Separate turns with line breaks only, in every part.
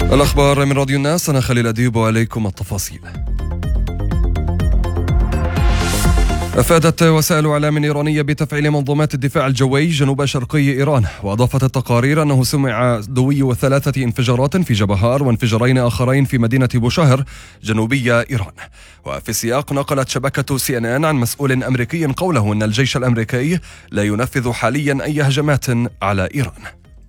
الأخبار من راديو الناس، أنا خليل أديب وعليكم التفاصيل. أفادت وسائل إعلام إيرانية بتفعيل منظومات الدفاع الجوي جنوب شرقي إيران، وأضافت التقارير أنه سمع دوي 3 انفجارات في جبهار وانفجارين آخرين في مدينة بوشهر جنوبية إيران. وفي السياق نقلت شبكة CNN عن مسؤول أمريكي قوله أن الجيش الأمريكي لا ينفذ حاليا أي هجمات على إيران.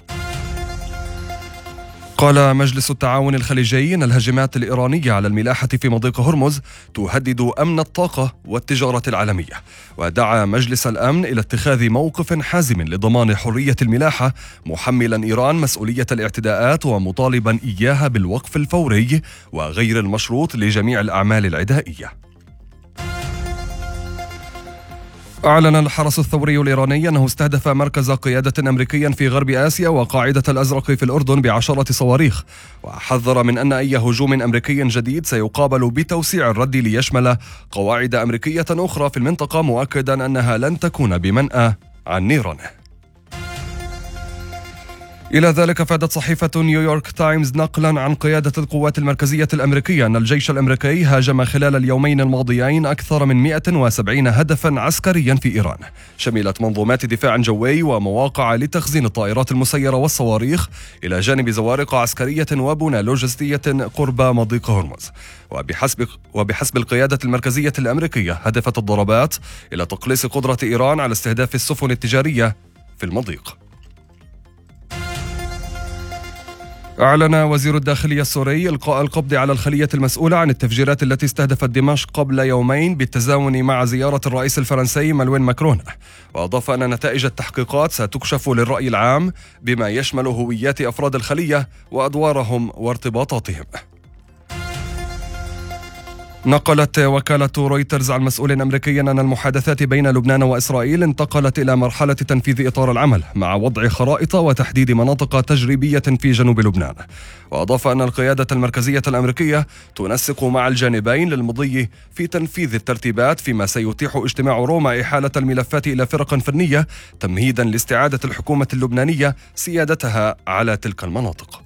قال مجلس التعاون الخليجي أن الهجمات الإيرانية على الملاحة في مضيق هرمز تهدد أمن الطاقة والتجارة العالمية، ودعا مجلس الأمن إلى اتخاذ موقف حازم لضمان حرية الملاحة، محملا إيران مسؤولية الاعتداءات ومطالبا إياها بالوقف الفوري وغير المشروط لجميع الأعمال العدائية. أعلن الحرس الثوري الإيراني أنه استهدف مركز قيادة أمريكي في غرب آسيا وقاعدة الأزرق في الأردن ب10 صواريخ، وحذر من أن أي هجوم أمريكي جديد سيقابل بتوسيع الرد ليشمل قواعد أمريكية أخرى في المنطقة، مؤكدا أنها لن تكون بمنأى عن نيرانه. إلى ذلك أفادت صحيفة نيويورك تايمز نقلا عن قيادة القوات المركزية الأمريكية أن الجيش الأمريكي هاجم خلال اليومين الماضيين أكثر من 170 هدفا عسكريا في إيران، شملت منظومات دفاع جوي ومواقع لتخزين الطائرات المسيرة والصواريخ، إلى جانب زوارق عسكرية وبنى لوجستية قرب مضيق هرمز. وبحسب القيادة المركزية الأمريكية هدفت الضربات إلى تقليص قدرة إيران على استهداف السفن التجارية في المضيق. أعلن وزير الداخلية السوري إلقاء القبض على الخلية المسؤولة عن التفجيرات التي استهدفت دمشق قبل يومين، بالتزامن مع زيارة الرئيس الفرنسي مانويل ماكرون. وأضاف أن نتائج التحقيقات ستكشف للرأي العام بما يشمل هويات أفراد الخلية وأدوارهم وارتباطاتهم. نقلت وكالة رويترز عن مسؤول أمريكي أن المحادثات بين لبنان وإسرائيل انتقلت إلى مرحلة تنفيذ إطار العمل، مع وضع خرائط وتحديد مناطق تجريبية في جنوب لبنان. وأضاف أن القيادة المركزية الأمريكية تنسق مع الجانبين للمضي في تنفيذ الترتيبات، فيما سيتيح اجتماع روما إحالة الملفات إلى فرق فنية تمهيدا لاستعادة الحكومة اللبنانية سيادتها على تلك المناطق.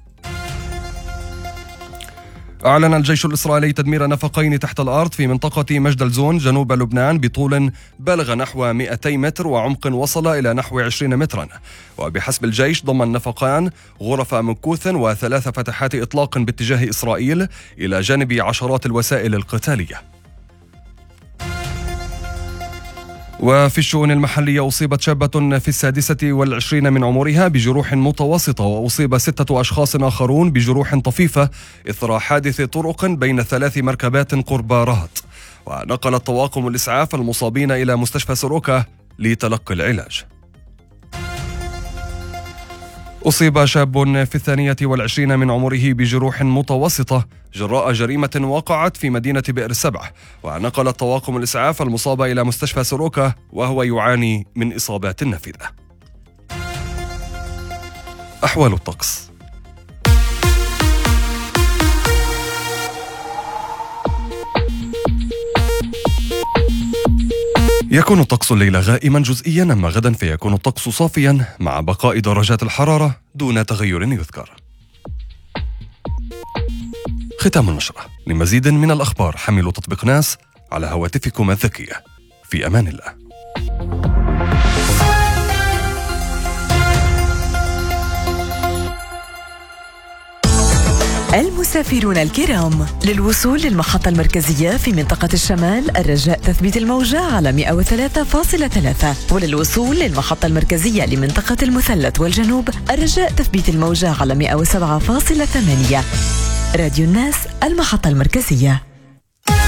أعلن الجيش الإسرائيلي تدمير نفقين تحت الأرض في منطقة مجدل زون جنوب لبنان بطول بلغ نحو 200 متر وعمق وصل إلى نحو 20 مترا. وبحسب الجيش ضم النفقان غرف مكوث و3 فتحات إطلاق باتجاه إسرائيل، إلى جانب عشرات الوسائل القتالية. وفي الشؤون المحلية أصيبت شابة في 26 من عمرها بجروح متوسطة، وأصيب 6 أشخاص آخرون بجروح طفيفة إثر حادث طرق بين 3 مركبات قرب رهط. ونقل طواقم الإسعاف المصابين إلى مستشفى سروكا لتلقي العلاج. أصيب شاب في 22 من عمره بجروح متوسطة جراء جريمة وقعت في مدينة بئر السبع، ونقل طواقم الإسعاف المصاب إلى مستشفى سروكا وهو يعاني من إصابات نافذة. أحوال الطقس. يكون الطقس الليلة غائما جزئيا، أما غدا فيكون الطقس صافيا مع بقاء درجات الحرارة دون تغير يذكر. ختام النشرة. لمزيد من الأخبار حملوا تطبيق ناس على هواتفكم الذكية. في أمان الله.
المسافرون الكرام، للوصول للمحطة المركزية في منطقة الشمال الرجاء تثبيت الموجة على 103.3، وللوصول للمحطة المركزية لمنطقة المثلث والجنوب الرجاء تثبيت الموجة على 107.8. راديو الناس، المحطة المركزية.